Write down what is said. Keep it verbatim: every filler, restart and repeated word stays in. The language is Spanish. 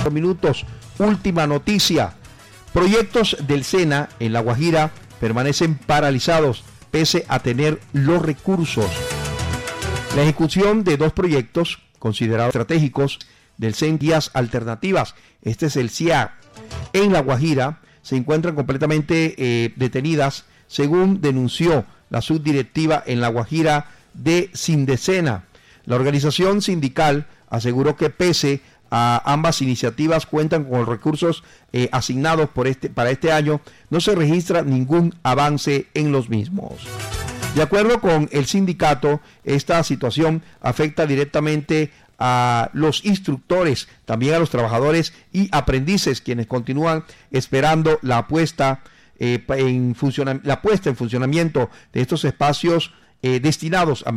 minutos. Última noticia. Proyectos del SENA en La Guajira permanecen paralizados pese a tener los recursos. La ejecución de dos proyectos considerados estratégicos del SENA, Vías Alternativas, este es el C I A, en La Guajira, se encuentran completamente eh, detenidas, según denunció la subdirectiva en La Guajira de Sindesena. La organización sindical aseguró que pese a ambas iniciativas cuentan con los recursos eh, asignados por este, para este año, no se registra ningún avance en los mismos. De acuerdo con el sindicato, esta situación afecta directamente a los instructores, también a los trabajadores y aprendices, quienes continúan esperando la puesta, eh, en, funciona, la puesta en funcionamiento de estos espacios eh, destinados a